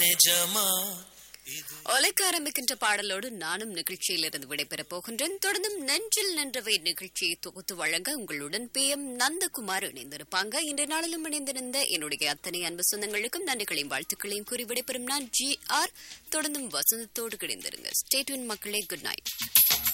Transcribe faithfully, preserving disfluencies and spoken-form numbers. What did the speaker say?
நிஜமா ஒலைக்க ஆரம்பிக்கின்ற பாடலோடு நானும் நிகழ்ச்சியிலிருந்து விடைபெறப் போகின்றேன். தொடர்ந்தும் நெஞ்சில் நின்றவை நிகழ்ச்சியை தொகுத்து வழங்க உங்களுடன் பி எம் நந்தகுமார் இணைந்திருப்பாங்க. இன்றைய நாளிலும் இணைந்திருந்த என்னுடைய அத்தனை அன்பு சொந்தங்களுக்கும் நன்றிகளையும் வாழ்த்துக்களையும் கூறி விடைபெறும் நான் ஜி ஆர். தொடர்ந்தும் வசந்தத்தோடு கிடைந்திருங்க. ஸ்டே டியூன் மக்களே, குட் நைட்.